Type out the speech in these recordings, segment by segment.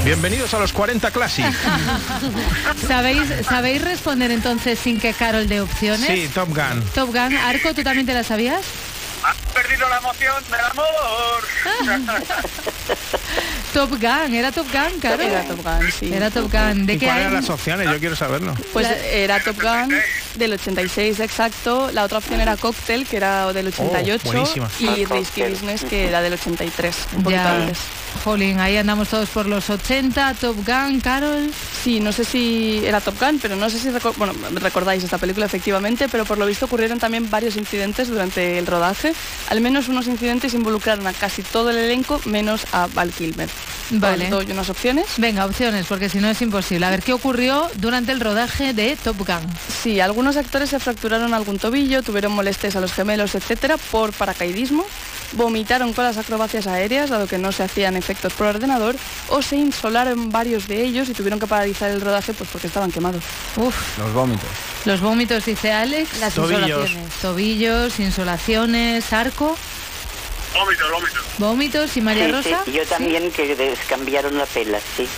Bienvenidos a los 40 Classic. ¿Sabéis responder entonces sin que Carol dé opciones? Sí, Top Gun. Top Gun. Arco, ¿tú también te la sabías? Has perdido la emoción del amor. Top Gun, ¿era Top Gun, Carol? Era Top Gun, sí. Era Top Gun. ¿De ¿Y qué cuáles año? eran las opciones? Yo quiero saberlo. Pues era Top Gun del 86, exacto. La otra opción era Cocktail, que era del 88. buenísima. Y Risky Business, que era del 83, un poquito Ya. antes. Jolín, ahí andamos todos por los 80. Top Gun, Carol. Sí, no sé si era Top Gun, pero no sé si recordáis esta película efectivamente, pero por lo visto ocurrieron también varios incidentes durante el rodaje. Al menos unos incidentes involucraron a casi todo el elenco, menos a Val Kilmer. Vale. ¿Os doy unas opciones? Venga, opciones, porque si no es imposible. A ver, ¿qué ocurrió durante el rodaje de Top Gun? Sí, algunos actores se fracturaron algún tobillo, tuvieron molestias a los gemelos, etcétera, por paracaidismo, vomitaron con las acrobacias aéreas, dado que no se hacían efectos por ordenador, o se insolaron varios de ellos y tuvieron que paralizar el rodaje pues porque estaban quemados. Uf, Los vómitos. los vómitos, dice Alex. Las Tobillos. insolaciones. Tobillos, insolaciones, Arco. Vómitos. Vómitos. ¿Y María Sí, Rosa? sí, yo también, que les cambiaron la pela, sí.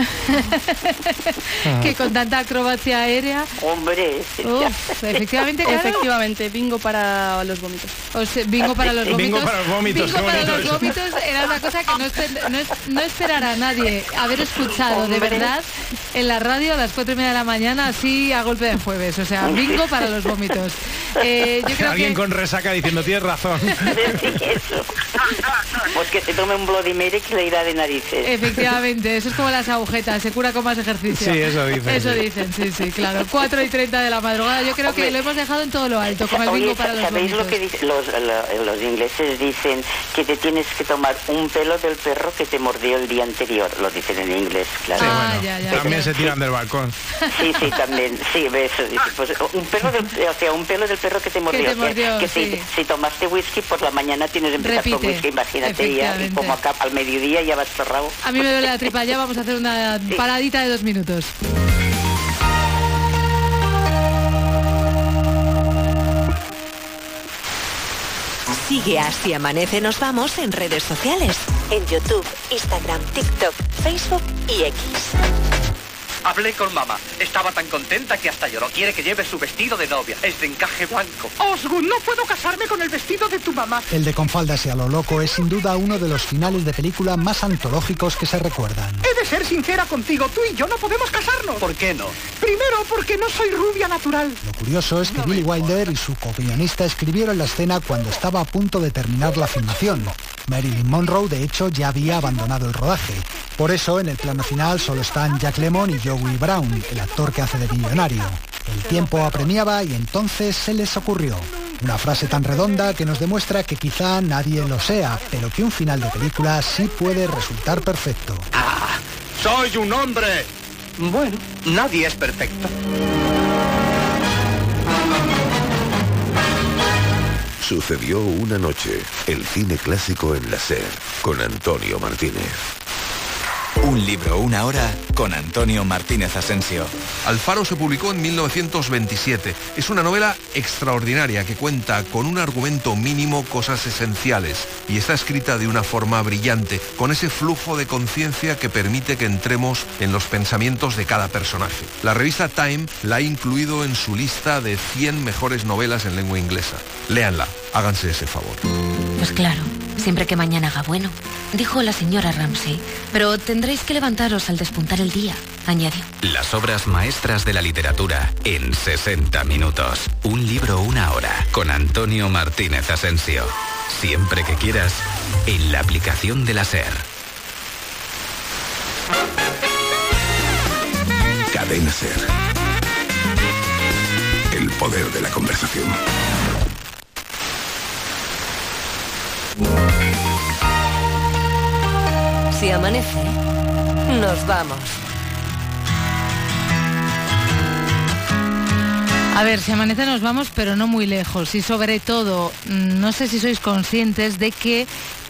Que con tanta acrobacia aérea. Hombre, Uf, efectivamente, claro. Efectivamente, bingo para los vómitos. Bingo para los vómitos. Bingo para los vómitos, Bingo qué para bonito los eso. vómitos era una cosa que no esperará a nadie haber escuchado de verdad en la radio a las 4:30 de la mañana, así a golpe de jueves. O sea, bingo para los vómitos. Yo creo Alguien que... con resaca diciendo, tienes razón. sí, eso. Pues que se tome un Bloody Mary que le irá de narices. Efectivamente, eso es como las agujetas, se cura con más ejercicio. Sí, eso dicen. Eso dicen, sí, claro. 4:30 de la madrugada, yo creo que lo hemos dejado en todo lo alto, como el bingo para los ¿sabéis vómitos. lo que dicen los ingleses? Dicen que te tienes que tomar un pelo del perro que te mordió el día anterior. Lo dicen en inglés, claro. Sí, Ah, bueno, ya, también ya. se tiran del balcón. Sí, también. Sí, eso dice. Pues un pelo del perro que te mordió. te mordió, que sí. si tomaste whisky por la mañana tienes que empezar Repite, con whisky, imagínate ya. Y efectivamente. como acá al mediodía ya vas cerrado. A mí me duele la tripa, ya vamos a hacer una paradita de 2 minutos. Sigue a Si Amanece Nos Vamos en redes sociales. En YouTube, Instagram, TikTok, Facebook y X. Hablé con mamá. Estaba tan contenta que hasta lloró. Quiere que lleve su vestido de novia. Es de encaje blanco. Osgood, no puedo casarme con el vestido de tu mamá. El de Con faldas y a lo loco es sin duda uno de los finales de película más antológicos que se recuerdan. He de ser sincera contigo, tú y yo no podemos casarnos. ¿Por qué no? Primero, porque no soy rubia natural. Lo curioso es que Billy Wilder y su co-guionista escribieron la escena cuando estaba a punto de terminar la filmación. Marilyn Monroe, de hecho, ya había abandonado el rodaje. Por eso, en el plano final solo están Jack Lemmon y Joey Brown, el actor que hace de millonario. El tiempo apremiaba y entonces se les ocurrió. Una frase tan redonda que nos demuestra que quizá nadie lo sea, pero que un final de película sí puede resultar perfecto. ¡Soy un hombre! Bueno, nadie es perfecto. Sucedió una noche, el cine clásico en la SER, con Antonio Martínez. Un libro, una hora, con Antonio Martínez Asensio. Alfaro se publicó en 1927. Es una novela extraordinaria que cuenta con un argumento mínimo, cosas esenciales, y está escrita de una forma brillante, con ese flujo de conciencia que permite que entremos en los pensamientos de cada personaje. La revista Time la ha incluido en su lista de 100 mejores novelas en lengua inglesa. Léanla, háganse ese favor. Pues claro, siempre que mañana haga bueno, dijo la señora Ramsay, pero tendréis que levantaros al despuntar el día, añadió. Las obras maestras de la literatura en 60 minutos. Un libro, una hora, con Antonio Martínez Asensio. Siempre que quieras, en la aplicación de la SER. Cadena SER. El poder de la conversación. Si amanece, nos vamos. A ver, si amanece nos vamos, pero no muy lejos. Y sobre todo, no sé si sois conscientes de que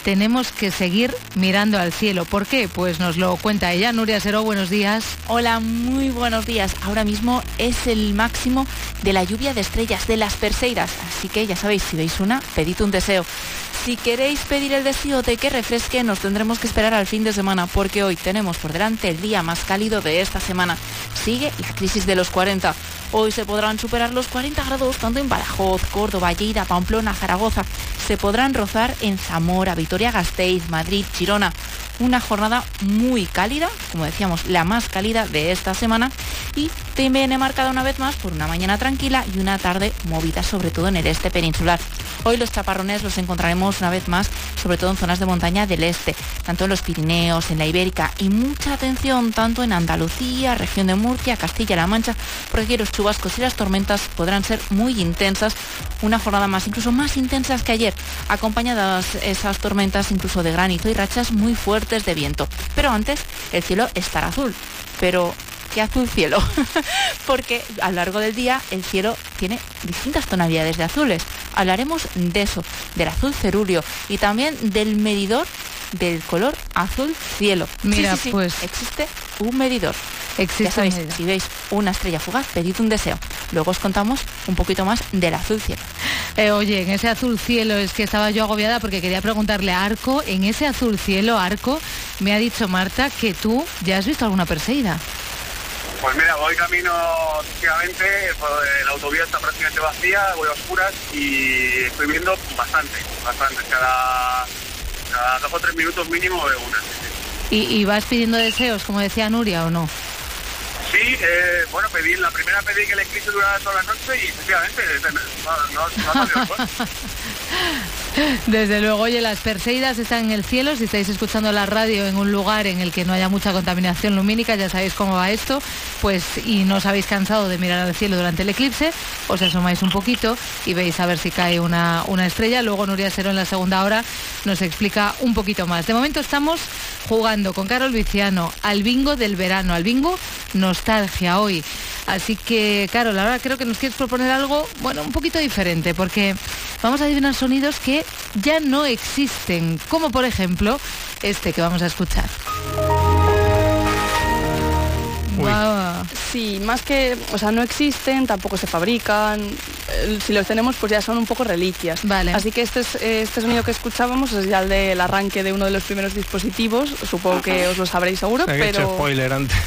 tenemos que seguir mirando al cielo. ¿Por qué? Pues nos lo cuenta ella. Nuria Seró, buenos días. Hola, muy buenos días. Ahora mismo es el máximo de la lluvia de estrellas, de las Perseidas. Así que ya sabéis, si veis una, pedid un deseo. Si queréis pedir el deseo de que refresque, nos tendremos que esperar al fin de semana, porque hoy tenemos por delante el día más cálido de esta semana. Sigue la crisis de los 40. Hoy se podrán superar los 40 grados tanto en Badajoz, Córdoba, Lleida, Pamplona, Zaragoza. Se podrán rozar en Zamora, Vitoria-Gasteiz, Madrid, Girona. Una jornada muy cálida, como decíamos, la más cálida de esta semana, y también marcada una vez más por una mañana tranquila y una tarde movida, sobre todo en el este peninsular. Hoy los chaparrones los encontraremos una vez más, sobre todo en zonas de montaña del este, tanto en los Pirineos, en la Ibérica, y mucha atención tanto en Andalucía, región de Murcia, Castilla-La Mancha, porque aquí los chubascos y las tormentas podrán ser muy intensas, una jornada más, incluso más intensas que ayer, acompañadas esas tormentas incluso de granizo y rachas muy fuertes de viento. Pero antes el cielo estará azul. Pero ¿qué azul cielo? Porque a lo largo del día el cielo tiene distintas tonalidades de azules. Hablaremos de eso, del azul cerúleo y también del medidor del color azul cielo. Mira, sí, pues existe un medidor. Existe, ya sabéis, si veis una estrella fugaz, pedid un deseo. Luego os contamos un poquito más del azul cielo. Oye, en ese azul cielo es que estaba yo agobiada porque quería preguntarle a Arco, en ese azul cielo, Arco, me ha dicho Marta que tú ya has visto alguna Perseida. Pues mira, voy camino efectivamente, la autovía está prácticamente vacía, voy a oscuras y estoy viendo bastante. Cada 2 o 3 minutos mínimo veo una. ¿Y vas pidiendo deseos, como decía Nuria, o no? Sí, bueno, la primera pedí que el eclipse durara toda la noche y efectivamente no ha salido después. Desde luego, oye, las Perseidas están en el cielo. Si estáis escuchando la radio en un lugar en el que no haya mucha contaminación lumínica, ya sabéis cómo va esto, pues, y no os habéis cansado de mirar al cielo durante el eclipse, os asomáis un poquito y veis a ver si cae una estrella. Luego Nuria Seró en la segunda hora nos explica un poquito más. De momento estamos jugando con Carol Viciano al bingo del verano, al bingo nostalgia hoy. Así que, Carol, ahora creo que nos quieres proponer algo, bueno, un poquito diferente, porque vamos a adivinar sonidos que ya no existen, como por ejemplo este que vamos a escuchar. Sí, más que, o sea, no existen, tampoco se fabrican. Si los tenemos, pues ya son un poco reliquias. Vale. Así que este sonido que escuchábamos es ya el del arranque de uno de los primeros dispositivos. Supongo que os lo sabréis seguro, pero... He hecho spoiler antes.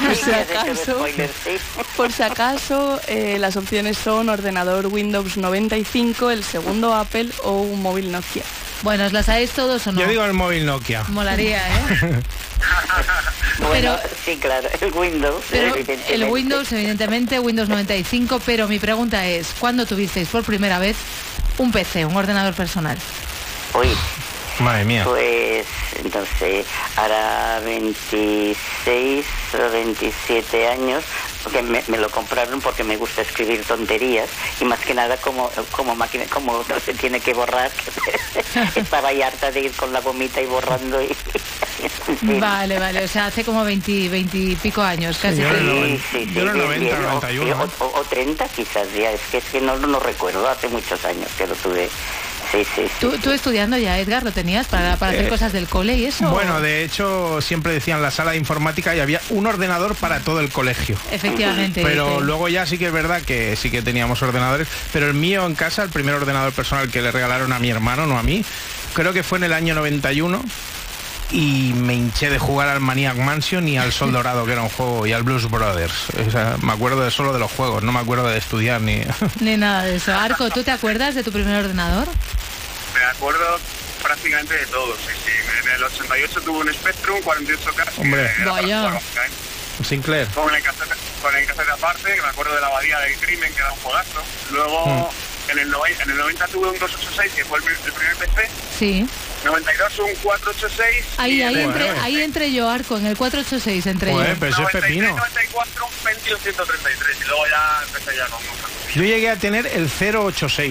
Por si acaso, las opciones son ordenador Windows 95, el segundo Apple o un móvil Nokia. Bueno, ¿os las sabéis todos o no? Yo digo el móvil Nokia. Molaría, ¿eh? Bueno, sí, claro, el Windows. Pero el Windows, evidentemente, Windows 95, pero mi pregunta es, ¿cuándo tuvisteis por primera vez un PC, un ordenador personal? Uy. Madre mía. Pues, entonces, ahora 26 o 27 años, porque me lo compraron porque me gusta escribir tonterías y más que nada como máquina, como no se tiene que borrar, estaba ya harta de ir con la gomita y borrando y Vale, o sea, hace como 20 y pico años, casi. Sí, yo era 90, 91. O 30 quizás, ya, es que no recuerdo, hace muchos años que lo tuve. Sí. ¿Tú estudiando ya, Edgar, lo tenías para hacer cosas del cole y eso? Bueno, de hecho, siempre decían la sala de informática y había un ordenador para todo el colegio. Efectivamente. Pero luego ya sí que es verdad que sí que teníamos ordenadores, pero el mío en casa, el primer ordenador personal que le regalaron a mi hermano, no a mí, creo que fue en el año 91 y me hinché de jugar al Maniac Mansion y al Sol Dorado, que era un juego, y al Blues Brothers. O sea, me acuerdo solo de los juegos, no me acuerdo de estudiar ni nada de eso. Arco, ¿tú te acuerdas de tu primer ordenador? Me acuerdo prácticamente de todo, sí. En el 88 tuve un Spectrum 48K. Hombre, vaya. Sinclair. Con el cassette aparte, que me acuerdo de la Abadía del Crimen, que era un juegazo. Luego, en el 90 tuve un 286, que fue el primer PC. Sí. 92 un 486. Ahí entré yo, Arco, en el 486 entré yo. Pero eso es pepino. 94 un Pentium 133 y luego ya empecé ya con muchas. Yo llegué a tener el 086.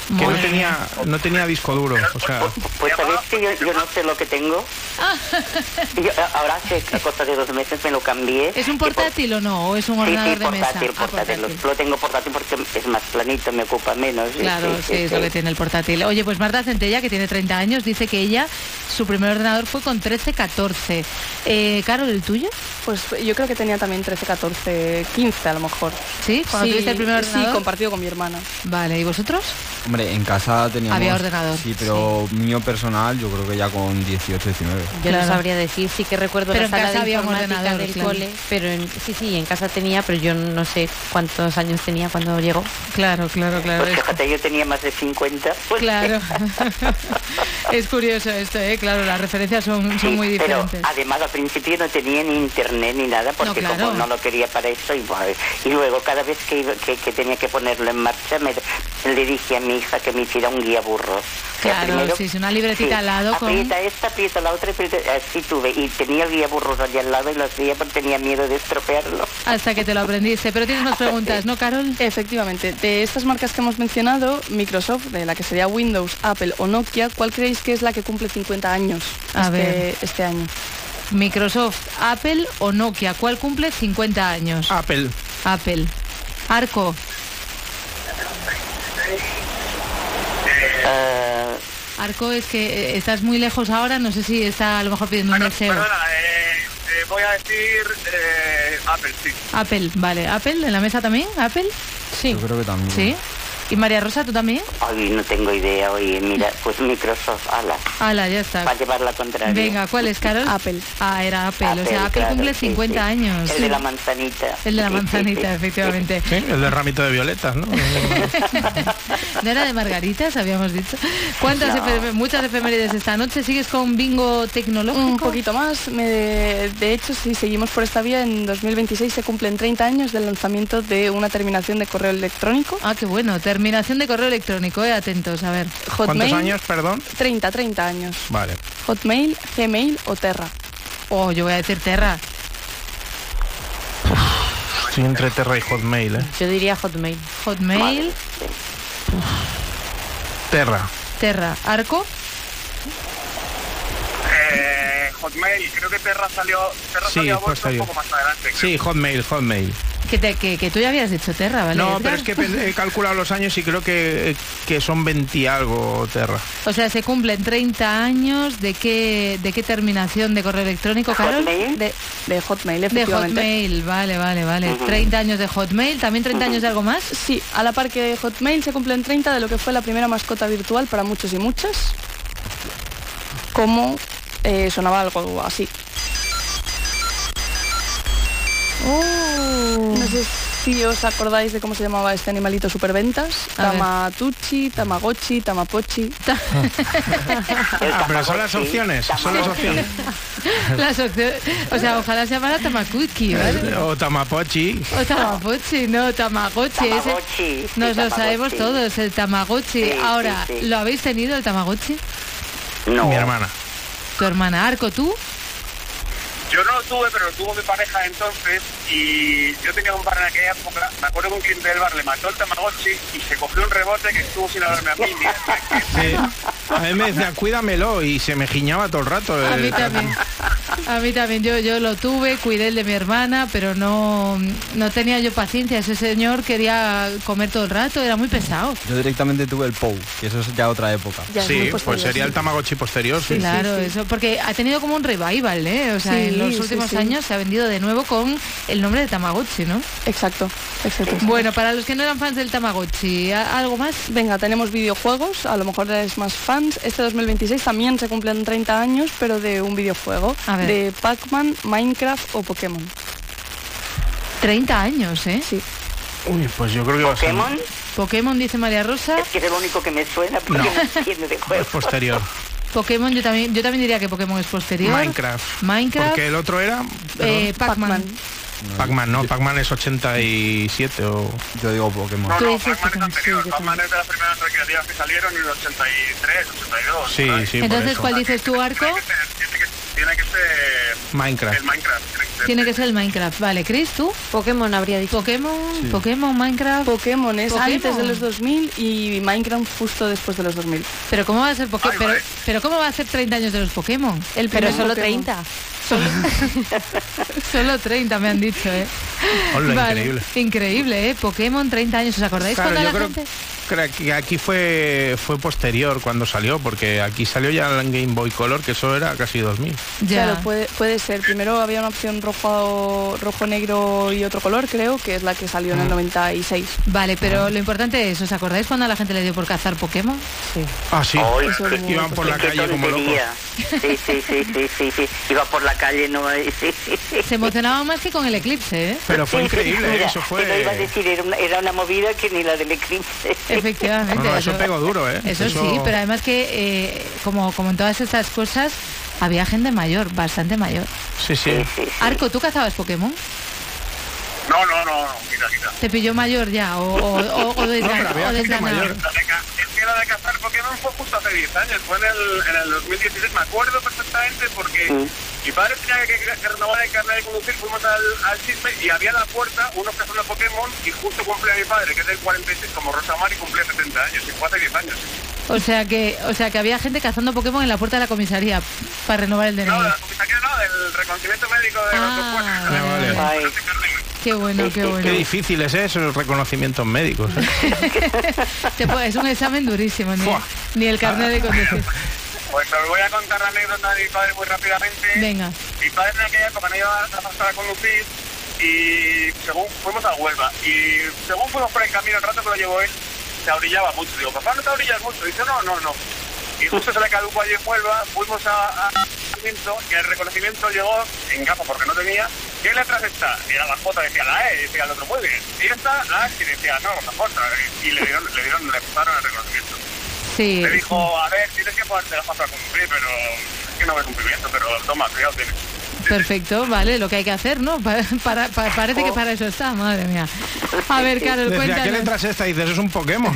que no tenía disco duro, o sea... Pues sabéis que yo no sé lo que tengo. Ahora hace cosa de 2 meses me lo cambié. ¿Es un portátil o no? ¿O es un ordenador de mesa? Portátil. Lo tengo portátil porque es más planito, me ocupa menos. Claro, sí, es lo que tiene el portátil. Oye, pues Marta Centella, que tiene 30 años, dice que ella, su primer ordenador fue con 13, 14. Carol, ¿el tuyo? Pues yo creo que tenía también 13, 14, 15 a lo mejor. ¿Sí? ¿Cuando tuviste el primer ordenador? Sí, compartido con mi hermana. Vale, ¿y vosotros? Hombre, en casa teníamos... Había ordenador. Sí, pero mío personal yo creo que ya con 18, 19. Yo no sabría decir, sí que recuerdo pero la sala de había informática del cole, pero sí, en casa tenía, pero yo no sé cuántos años tenía cuando llegó. Claro. Pues fíjate, yo tenía más de 50. Pues claro. Es curioso esto, claro, las referencias son muy diferentes. Pero además al principio no tenía ni internet ni nada, porque como no lo quería para eso, y luego cada vez que tenía que ponerlo en marcha, le dije a mi hija que me hiciera un guía burros. Claro, primero, sí, una libretita al lado aprieta esta, aprieta la otra, así tuve, y tenía el guía burros allí al lado y lo hacía porque tenía miedo de estropearlo. Hasta que te lo aprendiste, pero tienes más preguntas, ¿no, Carol? Efectivamente, de estas marcas que hemos mencionado, Microsoft, de la que sería Windows, Apple o Nokia, ¿cuál creéis que es la que cumple 50 años este año? Microsoft, Apple o Nokia, ¿cuál cumple 50 años? Apple. Arco. Arco, es que estás muy lejos ahora, no sé si está a lo mejor pidiendo un deseo. Perdona, voy a decir Apple, sí. Apple, vale. ¿Apple en la mesa también? ¿Apple? Sí. Yo creo que también. ¿Sí? ¿Y María Rosa, tú también? Ay, no tengo idea, oye, mira, pues Microsoft, ala, ya está. Va a llevar la contraria. Venga, ¿cuál es, Carol? Apple. Era Apple, o sea, Apple cumple 50 años. El de la manzanita. El de la manzanita, efectivamente. Sí, el del ramito de violetas, ¿no? ¿No era de margaritas, habíamos dicho? Muchas efemérides esta noche. ¿Sigues con bingo tecnológico? Un poquito más. De hecho, si seguimos por esta vía, en 2026 se cumplen 30 años del lanzamiento de una terminación de correo electrónico. Ah, qué bueno. Terminación de correo electrónico, atentos, a ver. ¿Cuántos años, perdón? 30 años. Vale. Hotmail, Gmail o Terra. Yo voy a decir Terra. Estoy entre Terra y Hotmail, Yo diría Hotmail. Hotmail. Terra. ¿Arco? Hotmail, creo que Terra salió a bolsa un poco más adelante. Sí, Hotmail. Que tú ya habías dicho Terra, ¿vale? No, pero es que he calculado los años y creo que son 20 y algo Terra. O sea, se cumplen 30 años de qué terminación de correo electrónico, Carol? Hotmail. De Hotmail, efectivamente. De Hotmail, vale. 30 años de Hotmail, ¿también 30 años de algo más? Sí, a la par que Hotmail se cumplen 30 de lo que fue la primera mascota virtual para muchos y muchas. Como sonaba algo así. No sé si os acordáis de cómo se llamaba este animalito superventas. Tamatuchi, Tamagotchi, Tamapochi. Pero son las opciones. Las opciones. O sea, ojalá se llamara Tamakuki, ¿vale? O Tamapochi. O Tamapochi, no, Tamagotchi. Nos lo sabemos todos, el Tamagotchi. Sí, ahora, sí. ¿lo habéis tenido el Tamagotchi? No. Mi hermana. ¿Tu hermana? Arco, tú? Yo no lo tuve, pero lo tuvo mi pareja entonces, y yo tenía un bar en aquella época. Me acuerdo que un cliente del bar le mató el Tamagotchi y se cogió un rebote que estuvo sin hablarme a mí. Sí. A mí me decía, cuídamelo, y se me giñaba todo el rato. A mí también. Yo lo tuve, cuidé el de mi hermana, pero no tenía yo paciencia. Ese señor quería comer todo el rato, era muy pesado. Yo directamente tuve el POU, que eso es ya otra época. Sí, pues sería el Tamagotchi posterior. Sí. Claro, eso, porque ha tenido como un revival, O sea, en los últimos años se ha vendido de nuevo con el nombre de Tamagotchi, ¿no? Exacto. Bueno, para los que no eran fans del Tamagotchi, ¿algo más? Venga, tenemos videojuegos, a lo mejor eres más fans. Este 2026 también se cumplen 30 años, pero de un videojuego, de Pac-Man, Minecraft o Pokémon. 30 años, Sí. Uy, pues yo creo que va a ser... Pokémon, dice María Rosa. Es que es el único que me suena porque no entiende de juego. Es posterior. Pokémon, yo también diría que Pokémon es posterior. Minecraft. Porque el otro era... Pac-Man. Pac-Man es 87 o... Yo digo Pokémon. No, Pac-Man es anterior. Pac-Man es de las primeras recreativas que salieron en el 83, 82. Sí. Entonces, ¿cuál dices tú, Arco? Tiene que ser Minecraft. El Minecraft. Tiene que ser el Minecraft. Vale, Chris, ¿tú? Pokémon habría dicho. Pokémon, Minecraft. Pokémon es antes de los 2000 y Minecraft justo después de los 2000. Pero ¿cómo va a ser Pokémon? Pero ¿cómo va a ser 30 años de los Pokémon? Pero solo 30. Solo 30 me han dicho, ¿eh? Hola, increíble. Increíble, ¿eh? Pokémon, 30 años. ¿Os acordáis cuando la gente...? Creo que aquí fue posterior cuando salió, porque aquí salió ya en Game Boy Color, que eso era casi 2000. Claro, puede ser. Primero había una opción rojo, negro y otro color, creo, que es la que salió en el 96. Vale, pero lo importante es, ¿os acordáis cuando a la gente le dio por cazar Pokémon? Sí. Ah, sí. Iban por la calle como locos. Sí. Iba por la calle, no. Sí. Se emocionaba más que con el eclipse, ¿eh? Pero fue increíble, mira, eso fue... Te lo iba a decir, era una movida que ni la del eclipse. Efectivamente. No, eso pegó duro, ¿eh? Eso sí, pero además que, como en todas estas cosas, había gente mayor, bastante mayor. Sí. Arco, ¿tú cazabas Pokémon? No, quita. ¿Te pilló mayor ya? ¿O desganado? Es que la de cazar Pokémon fue justo hace 10 años, fue en el 2016, me acuerdo perfectamente porque mi padre tenía que renovar el carnet de conducir, fuimos al chisme y había en la puerta unos cazando Pokémon y justo cumplía mi padre, que es del 46, como Rosamar, y cumplía 70 años, y fue hace 10 años. O sea que había gente cazando Pokémon en la puerta de la comisaría para renovar el DNI. No, de la comisaría no, del reconocimiento médico de los dos Vale. Qué bueno. Qué difícil es eso, los reconocimientos médicos. Es un examen durísimo, ni el carnet de conducir. Pues os voy a contar la anécdota de mi padre muy rápidamente. Venga. Mi padre en aquella época no iba a conducir y según fuimos a Huelva y según fuimos por el camino, el rato que lo llevó él, se abrillaba mucho. Digo, papá, ¿no te abrillas mucho? Dice, no. Y justo se le caducó allí en Huelva, fuimos a y el reconocimiento llegó en gafas porque no tenía. ¿Qué letras está? Y a la J decía la E, y decía el otro, muy bien. Y esta, la H, y decía, no, la J. Y le pasaron el reconocimiento. Sí. Le dijo, a ver, tienes que ponerte gafas para cumplir, pero es que no ve cumplimiento, pero toma, cuidado tienes. Perfecto, vale, lo que hay que hacer, ¿no? Parece que para eso está, madre mía. A ver, Carol, cuéntanos. ¿Qué letras esta? Dices, eso es un Pokémon.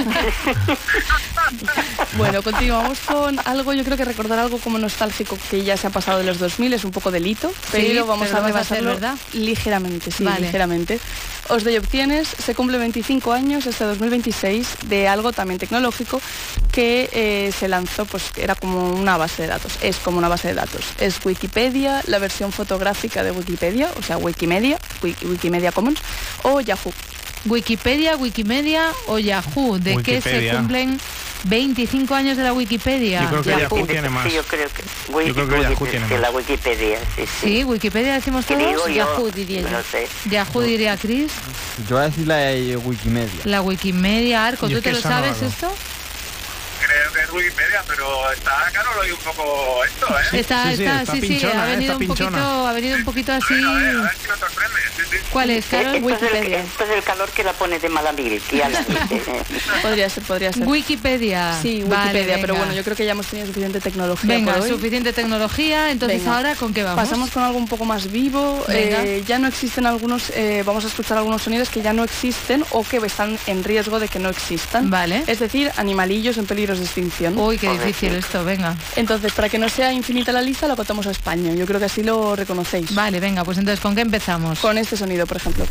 Bueno, continuamos con algo, yo creo que recordar algo como nostálgico que ya se ha pasado de los 2000 es un poco delito, pero vamos a rebasarlo, ¿verdad? Ligeramente, ligeramente. Os doy opciones. Se cumple 25 años este 2026 de algo también tecnológico que se lanzó, pues era como una base de datos, es como una base de datos. Es Wikipedia, la versión fotográfica de Wikipedia, o sea, Wikimedia Commons, o Yahoo. Wikipedia o Yahoo, ¿de qué se cumplen 25 años de la Wikipedia? Yo creo que Yahoo tiene más. Sí, yo creo que Yahoo tiene más. La Wikipedia, sí. Sí, Wikipedia decimos todos. Yahoo diría yo. No sé. Yahoo diría Chris. Yo voy a decir la Wikimedia. La Wikimedia, Arco, ¿tú te lo sabes esto? Creo que es Wikipedia, pero está caro lo hay un poco esto, ¿eh? Sí, ha venido un poquito así. A ver si nos sorprende. Sí. ¿Cuál es, Carol? Wikipedia. Esto es el calor que la pone de mala mil. Podría ser. Wikipedia. Sí, Wikipedia, pero bueno, yo creo que ya hemos tenido suficiente tecnología. Venga, por hoy. Suficiente tecnología, entonces ahora ¿con qué vamos? Pasamos con algo un poco más vivo. Ya no existen algunos, vamos a escuchar algunos sonidos que ya no existen o que están en riesgo de que no existan. Vale. Es decir, animalillos en peligros de extinción. Uy, qué difícil esto, venga. Entonces, para que no sea infinita la lista, lo contamos a España. Yo creo que así lo reconocéis. Vale, venga, pues entonces, ¿con qué empezamos? Con este sonido, por ejemplo.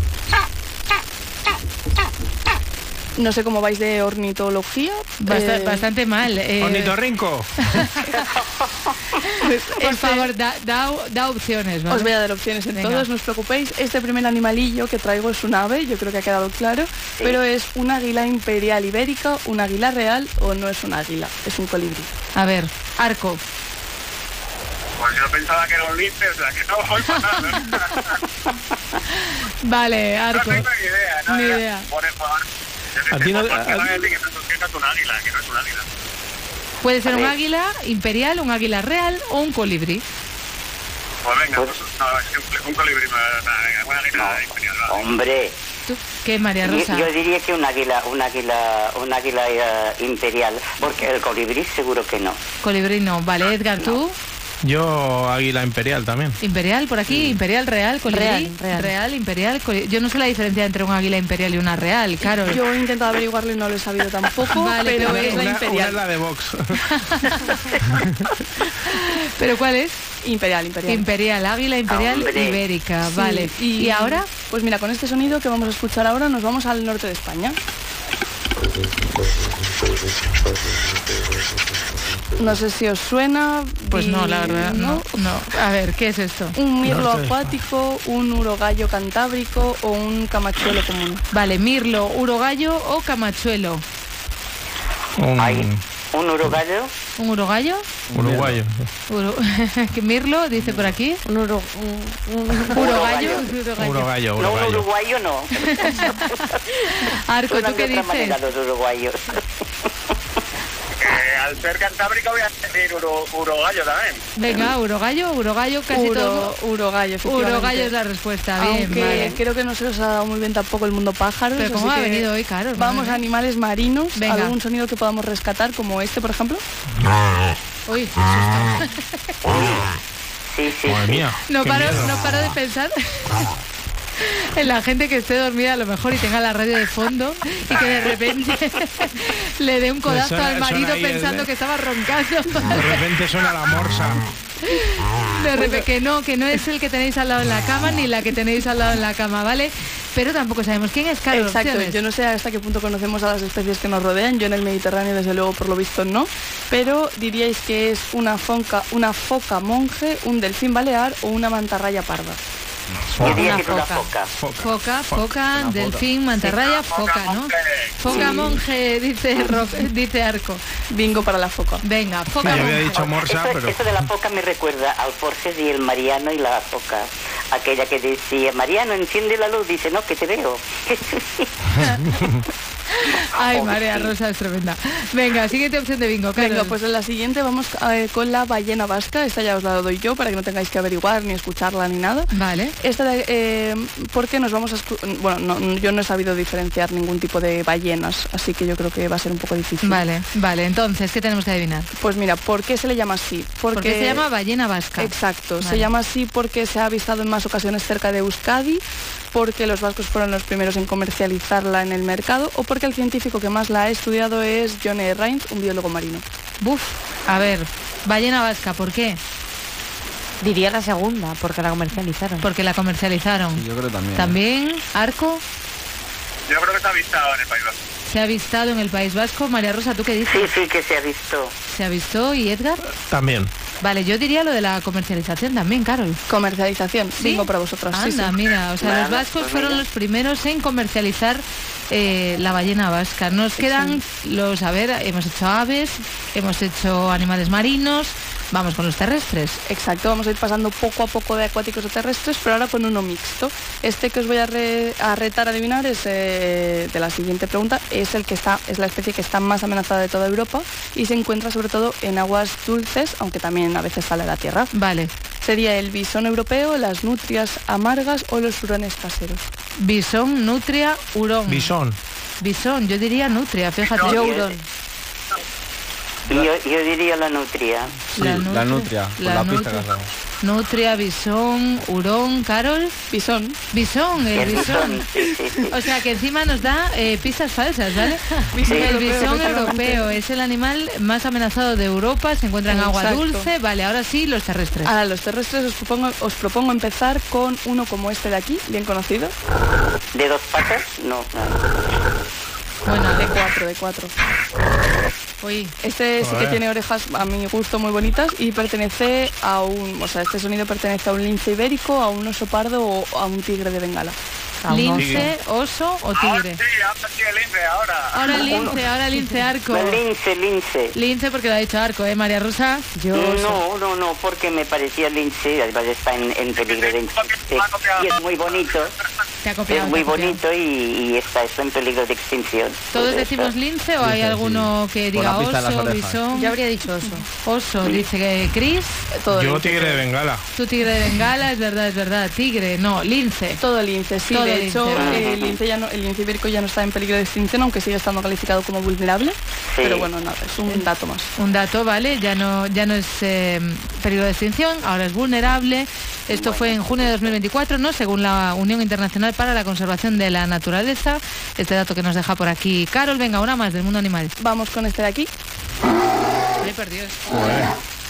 No sé cómo vais de ornitología. Bastante mal. Ornitorrinco. Por favor, da opciones, ¿vale? Os voy a dar opciones en todos, no os preocupéis. Este primer animalillo que traigo es un ave, yo creo que ha quedado claro, pero es un águila imperial ibérica, un águila real o no es un águila, es un colibrí. A ver, Arco. Pues yo pensaba que era un lince, o sea que no voy pasando. Vale, Arco. No tengo ni idea. Por favor. Aquí no es un águila, que no es un águila. Puede ser un águila imperial, un águila real o un colibrí. Pues venga, un colibrí, una águila imperial. Hombre. ¿Tú qué, María Rosa? Yo diría que un águila imperial, porque el colibrí seguro que no. Colibrí no. Vale, Edgar, ¿tú? Yo águila imperial también. Imperial por aquí, imperial, real, colibrí. Real, imperial. Yo no sé la diferencia entre un águila imperial y una real, claro. Yo he intentado averiguarlo y no lo he sabido tampoco, vale, pero es la imperial. Una es la de Vox. ¿Pero cuál es? Imperial. Imperial, águila imperial ibérica, Sí, vale. ¿Y ahora? Pues mira, con este sonido que vamos a escuchar ahora nos vamos al norte de España. No sé si os suena. Pues no, la verdad, no. A ver, ¿qué es esto? Un mirlo acuático, un urogallo cantábrico o un camachuelo común. Vale, mirlo, urogallo o camachuelo. ¿Un urogallo? ¿Un urogallo? Uruguayo. ¿Qué mirlo dice por aquí? Un urogallo. Urogallo. No, un uruguayo no. Arco, ¿tú qué de otra dices? manera los uruguayos. Al ser cantábrico voy a decir urogallo también. Venga, urogallo, casi todo. Urogallo, efectivamente. Urogallo es la respuesta, bien, Aunque vale. creo que no se os ha dado muy bien tampoco el mundo pájaros. Pero ¿cómo así ha que venido hoy, Carol? Vamos Madre a mía. animales marinos. Venga. ¿Algún sonido que podamos rescatar, como este, por ejemplo? Uy, qué susto. Sí. Madre mía. No qué paro miedo. de pensar en la gente que esté dormida a lo mejor y tenga la radio de fondo y que de repente le dé un codazo Suena- al marido suena ahí pensando el- que estaba roncando. De repente suena la morsa. De repente que no es el que tenéis al lado en la cama ni la que tenéis al lado en la cama, ¿vale? Pero tampoco sabemos quién es, Carol. Exacto, opciones. yo no sé hasta qué punto conocemos a las especies que nos rodean. Yo en el Mediterráneo, desde luego, por lo visto, no. Pero diríais que es una foca monje, un delfín balear o una mantarraya parda. Diría Una que es una foca. foca. Foca, delfín, mantarraya, foca, ¿no? Foca Sí. monje, dice Arco. Bingo para la foca. Venga, foca Yo había monje. dicho morsa, Eso, pero... eso de la foca me recuerda al Forges y el Mariano y la foca. Aquella que decía, Mariano, enciende la luz. Dice, no, que te veo. Ay, María Rosa es tremenda. Venga, siguiente opción de bingo, Carol. Venga, pues en la siguiente vamos con la ballena vasca. Esta ya os la doy yo para que no tengáis que averiguar ni escucharla ni nada. Vale. Esta porque nos vamos a... yo no he sabido diferenciar ningún tipo de ballenas, así que yo creo que va a ser un poco difícil. Vale, entonces, ¿qué tenemos que adivinar? Pues mira, ¿por qué se le llama así? ¿Por qué se llama ballena vasca? Exacto, Vale. se llama así porque se ha avistado en más ocasiones cerca de Euskadi, porque los vascos fueron los primeros en comercializarla en el mercado o porque el científico que más la ha estudiado es John E. Rains, un biólogo marino. Buf, a ver, ballena vasca, ¿por qué? Diría la segunda, porque la comercializaron. Porque la comercializaron. Sí, yo creo también. También, Arco, Yo creo que está avistado en el País Vasco. se ha avistado en el País Vasco. María Rosa, ¿tú qué dices? Sí, que se ha visto. ¿Se avistó? ¿Y Edgar? También. Vale, yo diría lo de la comercialización también, Carol. Comercialización, ¿Sí? bingo para vosotros. Sí, Anda, sí. mira, o sea, Vale, los vascos pues fueron mira. los primeros en comercializar la ballena vasca. Nos quedan a ver, hemos hecho aves, hemos hecho animales marinos, vamos con los terrestres. Exacto, vamos a ir pasando poco a poco de acuáticos a terrestres, pero ahora con uno mixto. Este que os voy a retar a adivinar es de la siguiente pregunta, es la especie que está más amenazada de toda Europa y se encuentra sobre todo en aguas dulces, aunque también a veces sale a la tierra. Vale, Sería el bisón europeo, las nutrias amargas o los hurones caseros. bisón, nutria, hurón. Bisón. Yo diría nutria, fíjate. No, Yo yo- hurón. Yo diría la nutria. Sí, la nutria, por la pista que has dado. Nutria, bisón, hurón, Carol. Bisón. Bisón, el El bisón. bisón, sí. O sea que encima nos da pistas falsas, ¿vale? Bisón El europeo, bisón efectivamente. europeo es el animal más amenazado de Europa, se encuentra en agua Exacto. dulce. Vale, ahora sí, los terrestres. Ahora, los terrestres os propongo empezar con uno como este de aquí, bien conocido. ¿De dos patas? No. Bueno, De cuatro. Uy, Este sí que Joder. tiene orejas a mi gusto muy bonitas y pertenece a este sonido pertenece a un lince ibérico, a un oso pardo o a un tigre de Bengala. lince, oso o tigre. Ahora sí, el lince, ahora. Ahora lince, Arco. Lince. Lince porque lo ha dicho Arco, ¿eh, María Rosa? Yo No, porque me parecía lince, además está en peligro de extinción. Y es muy bonito. te ha copiado. Es muy te ha copiado. bonito y está en peligro de extinción. ¿Todos Pues decimos está. lince o hay Lince, alguno que Con la diga pista de las oso, orejas. bisón? Yo habría dicho oso. Oso, dice que Cris. Todo Yo lince, tigre de Bengala. Tu tigre de Bengala, es verdad. Tigre, no, lince. Todo lince, sí. Todo de lince, hecho, vale. el lince ibérico ya no está en peligro de extinción, aunque sigue estando calificado como vulnerable. Sí. Pero bueno, nada, es un dato más. Un dato, ¿vale? Ya no es peligro de extinción, ahora es vulnerable. Esto fue en junio de 2024, ¿no? Según la Unión Internacional para la Conservación de la Naturaleza. Este dato que nos deja por aquí Carol. Venga, una más del mundo animal. Vamos con este de aquí. Ay, por Dios.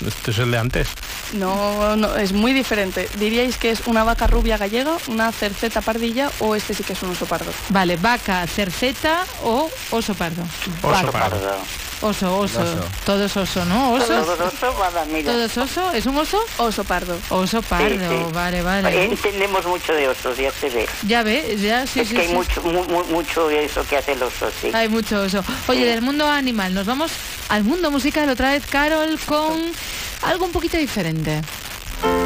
Este es el de antes. No, es muy diferente. ¿Diríais que es una vaca rubia gallega, una cerceta pardilla o este sí que es un oso pardo? Vale, vaca, cerceta o oso pardo. Oso pardo. Oso. Todo es oso, ¿no? ¿Oso? Todo oso, nada, mira. ¿Todo es oso? ¿Es un oso? Oso pardo. Oso pardo, Sí. vale. Entendemos mucho de osos, ya se ve. Ya ves, ya, sí, es sí. que hay sí. mucho de eso que hace el oso, sí. Hay mucho oso. Oye, del mundo animal, nos vamos al mundo musical otra vez, Carol, con algo un poquito diferente.